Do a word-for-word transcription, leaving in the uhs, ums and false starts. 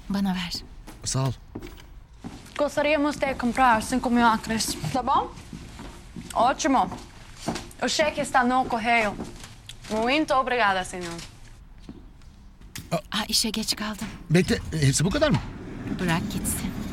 Bana ver. Sağ ol. Gostaríamos de comprar cinco mil acres. Tá bom? Ótimo. O cheque está no correio. Muito obrigada, senhor. Aa, işe geç kaldım. Bekle, hepsi bu kadar mı? Bırak gitsin.